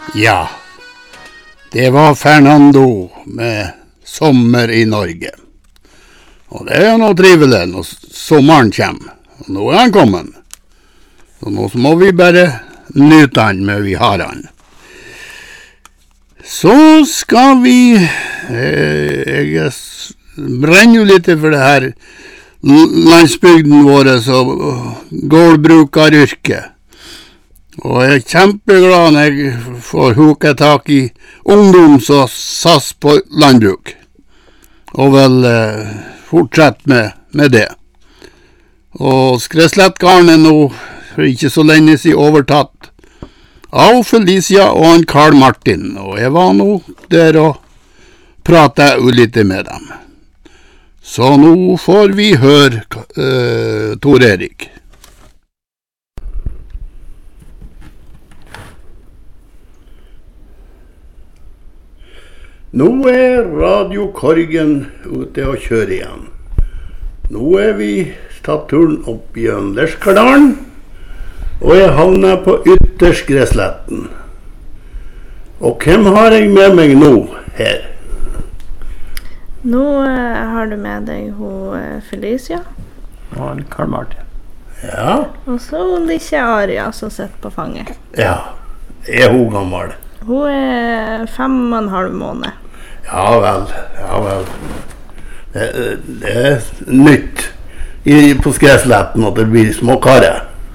Ja, det var Fernando med Sommer i Norge. Og det er noe trivelig når sommeren kommer. Og nå er han kommet. Så nå må vi bare nyte han med vi har han. Så skal vi... jeg brenner jo litt for det her landsbygden vår og gårdbrukeryrket. Og jeg er kjempeglad når jeg får huket tak i ungdom som sass på landbruk. Og vel fortsette med det. Og Skreslettgarden er nå for ikke så lenge siden overtatt av Felicia og han Karl Martin. Og jeg var nå der og pratet litt med dem. Så nå får vi høre Tor Erik. Nå er Radio Korgen ute og kjører igjen. Nå er vi tatt turen opp i Lerskardalen, og jeg havner på Ytterskresletten. Og hvem har jeg med meg nå her? Nå har du med deg Felicia. Og Karl Martin. Ja. Og så lille Aria som sitter på fanget. Ja, er hun gammel? Hun er 5,5 måneder. Ja vel. Det er nytt på Skresletten at det blir småkare.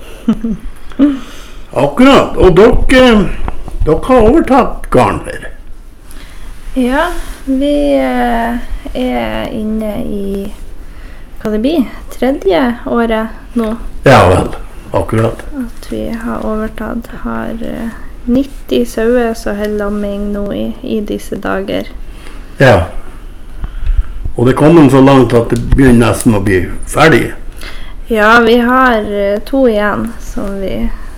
Akkurat, og dere har overtatt garden her. Ja, vi er inne i, hva det blir, 3. året nå. Ja vel, akkurat. At vi har overtatt, har 90 sauer som holder lamming nå i disse dager. Ja, og det kommer så langt at det begynner nesten å bli ferdig. Ja, vi har 2 igjen som vi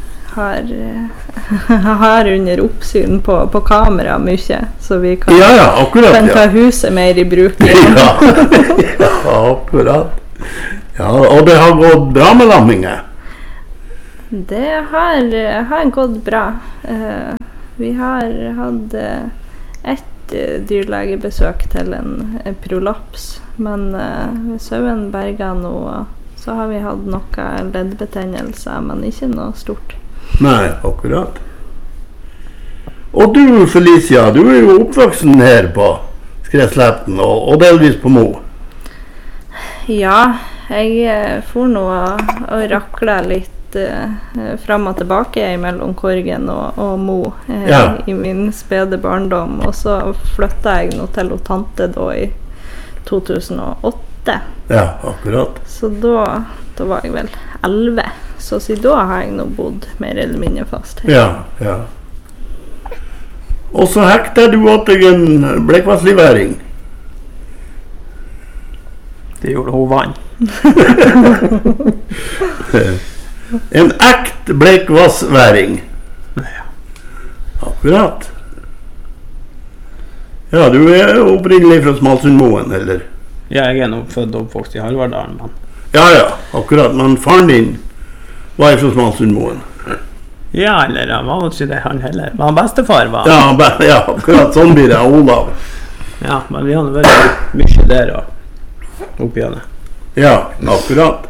har under oppsyn på kamera mye, så vi kan, akkurat, kan ta huset mer i bruk. Ja, akkurat. Ja, og det har gått bra med lamminget? Det har gått bra. Vi har hatt et dyrlegebesøk til en prolaps, men sauen berget nå, så har vi hatt noe leddbetennelse, men ikke noe stort. Nei, akkurat. Og du, Felicia, du er jo oppvoksen her på Skresletten, og delvis på Mo. Ja, jeg får nå og rakle litt fram og tilbake mellom Korgen og Mo i min spede barndom, og så flyttet jeg nå til tante da i 2008. Ja, akkurat. Så da var jeg vel 11, så siden da har jeg nå bodd mer eller mindre fast her. Ja. Og så hekter du åt deg en blekkvassliværing. Det gjorde hun vann. En ekt blekkvassværing. Ja. Akkurat. Ja, du er opprinnelig fra Smalsundmoen, eller? Ja, jeg er nå født og oppvokst i Halvardalen, men... Ja, akkurat. Men faren din var fra Smalsundmoen. Ja, eller han var ikke det han heller. Men han bestefar var... Ja, akkurat. Sånn blir det, Olav. Ja, men vi hadde vært mye der og oppi henne. Ja, akkurat.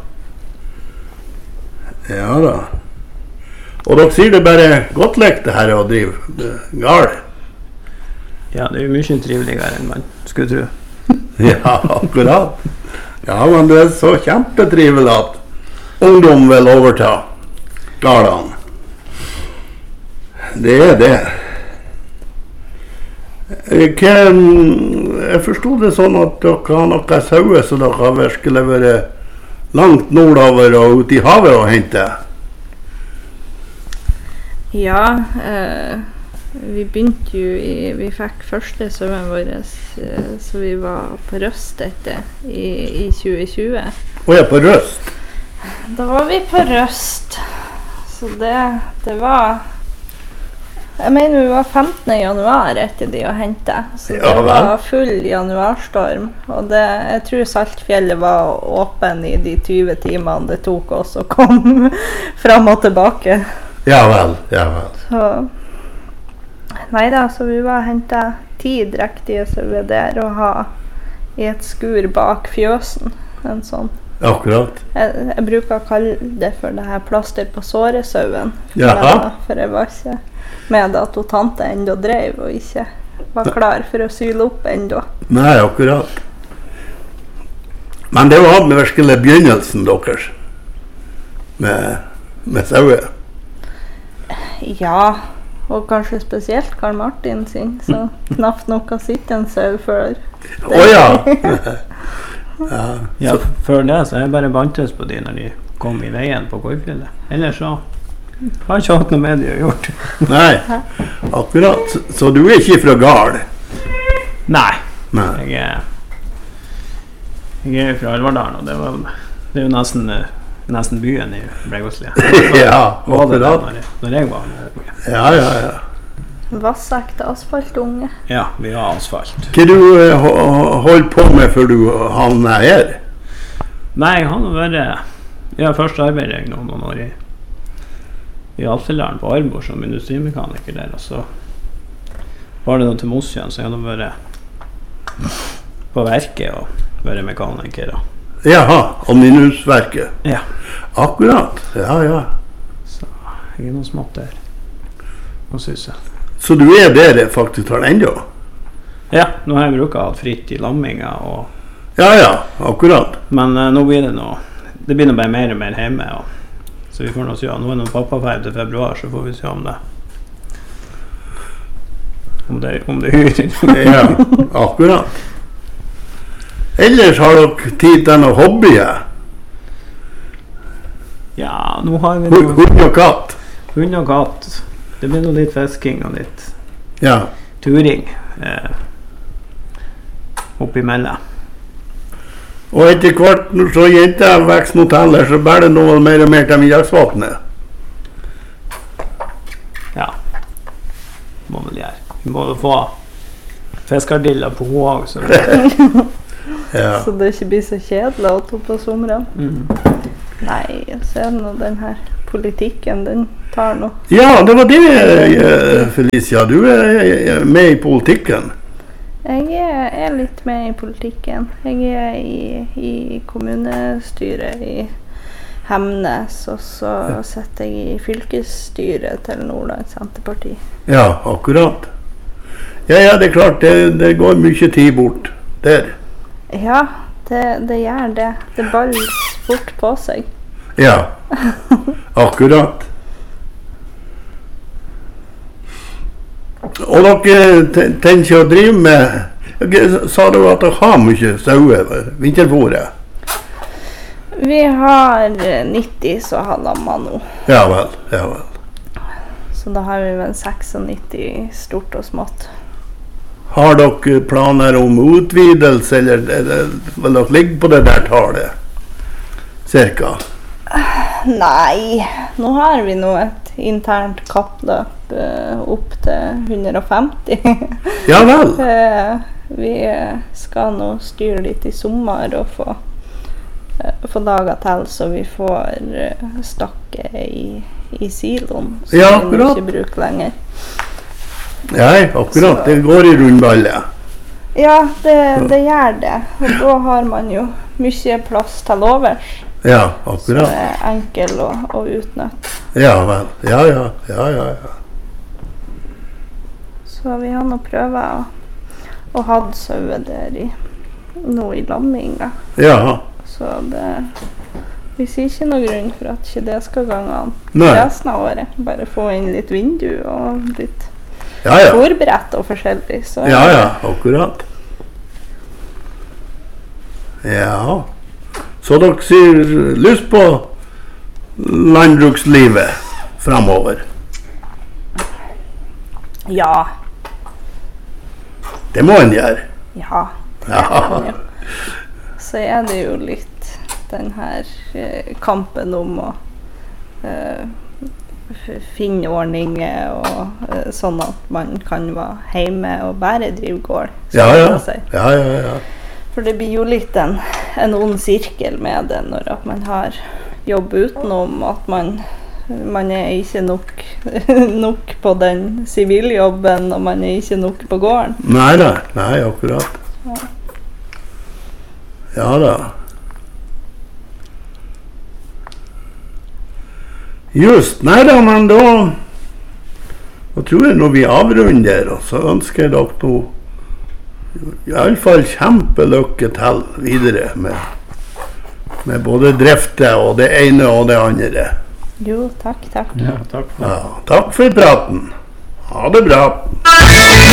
Ja da. Og dere sier det bare godt lekt det her å drive gard. Ja, det er jo mye triveligere enn man skulle tro. Ja, akkurat. Ja, men det er så kjempetrivelig at ungdom vil overta gardene. Det er det. Jeg forstod det sånn at dere har noen sauer så dere har virkelig vært langt nordover og ut i havet og hente. Ja, vi begynte jo vi fikk første sauen vår, så vi var på Røst etter i 2020. Og på Røst? Da var vi på Røst, så det var... Jeg mener vi var 15. januar etter de å hente, så det var full januarstorm, og jeg tror Saltfjellet var åpen i de 20 timene det tok oss å komme frem og tilbake. Ja vel. Så Neida, så vi var hentet 10 drektige sauer der og ha I et skur bak fjøsen. En sånn. Akkurat. Jeg bruker å kalle det for det her plaster på såresauen. Jaha. For jeg var ikke med at hun tante enda drev og ikke var klar for å syle opp enda. Nei, akkurat. Men det var med virkelig begynnelsen deres. Med sauer. Ja, og kanskje spesielt Karl Martin sin, så knapt nok har sitt en sau før. Åja! Ja, før det så jeg bare bantes på de når de kom I veien på Kårfjellet. Ellers så har jeg ikke hatt noe med de å gjort. Nei, akkurat. Så du ikke fra Gard? Nei. Nei. Jeg fra Alvardalen, og det jo nesten byen I Bregåslia. Ja, akkurat. Når jeg var Ja. Vassakte asfaltunge. Ja, vi har asfalt. Hva du holdt på med før du havnet her? Nei, jeg har vært Jeg har først arbeidet jeg noen år I Alfeldalen på Arbor som industrimekaniker der, og så var det noe til Mosjøen, så jeg hadde vært på verket og vært mekaniker. Jaha, Omnihusverket. Ja. Akkurat, ja. Så jeg noe smått der. Og synes jeg. Så du der faktisk har enda? Ja, nå har jeg brukt alt fritt I lamminga og... Ja, akkurat. Men nå blir det noe... Det blir noe bare mer og mer hjemme, så vi får nå se. Nå det noen pappafeil til februar, så får vi se om det... Om det hyrer. Ja, akkurat. Ellers har dere tid til noe hobbyer? Ja, nå har vi Hund og katt? Hund og katt. Det blir noe litt fisking og litt turing oppimellom. Og etter hvert når så jenter vekst mot heller, så blir det noe mer og mer til middagsvåknet. Ja, må vel gjøre. Vi må få fiskardiller på hoa også. Ja. Så det ikke blir så kjedelig å ta på sommeren. Nei, så det noe den her politikken, den tar noe. Ja, det var det, Felicia. Du med I politikken. Jeg litt med I politikken. Jeg I kommunestyret I Hemnes, og så sitter jeg I fylkesstyret til Nordland Senterparti. Ja, akkurat. Ja, det klart, det går mye tid bort der. Ja, det gjør det. Det baller fort på seg. Ja, akkurat. Og dere tenker å drive med, sa du at dere har mye sauer, vinterfôret? Vi har 90 så har lamma nå. Ja vel. Så da har vi vel 96 stort og smått. Har dere planer om utvidelse, eller vil dere ligge på det der tallet? Cirka? Nei, nå har vi nå et internt kappløp opp til 150. Ja vel. Vi skal nå styre litt I sommer og få dager til, så vi får stakke I siloen, som ja, vi ikke bruker lenger. Ja, akkurat. Så, det går I rundballet. Ja, det gjør det. Og da har man jo mye plass til overs. Ja, akkurat. Så det enkel å utnytte. Ja vel. Ja. Så vi har nå prøvet å ha sauer der nå I lamminga. Ja. Så vi sier ikke noe grunn for at ikke det skal gange an. Nei. Resten av året. Bare få inn litt vindu og litt forbrett og forskjellig. Så ja, akkurat. Ja. Så dere sier lyst på landbrukslivet fremover? Ja. Det må en gjøre. Ja, det må en gjøre. Så det jo litt den her kampen om å finne ordninger og sånn at man kan være hjemme og bare drive gård. Ja. For det blir jo litt en ond sirkel med det når at man har jobb utenom, at man man ikke nok på den siviljobben, og man ikke nok på gården. Nei, akkurat. Ja da. Just, nei da, men da tror jeg når vi avrunder, og så ønsker jeg dere noe, i alle fall kjempelykke til videre med både driftet og det ene og det andre. Jo, takk. Ja, takk. Ja, takk for praten. Ha det bra.